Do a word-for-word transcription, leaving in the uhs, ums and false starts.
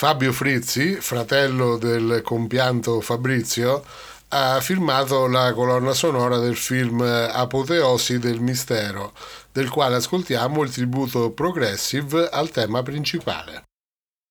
Fabio Frizzi, fratello del compianto Fabrizio, ha firmato la colonna sonora del film Apoteosi del mistero, del quale ascoltiamo il tributo progressive al tema principale.